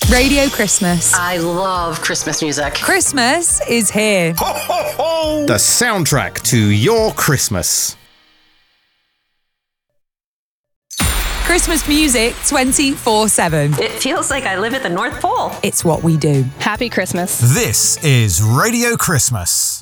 Radio Christmas. I love Christmas music. Christmas is here. Ho, ho, ho! The soundtrack to your Christmas. Christmas music 24/7. It feels like I live at the North Pole. It's what we do. Happy Christmas. This is Radio Christmas.